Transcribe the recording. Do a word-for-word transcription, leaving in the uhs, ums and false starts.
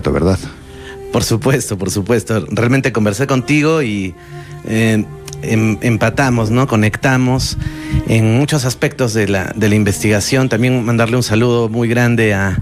correcto, ¿verdad? Por supuesto, por supuesto. Realmente conversé contigo y eh, em, empatamos, ¿no? Conectamos en muchos aspectos de la, de la investigación. También mandarle un saludo muy grande a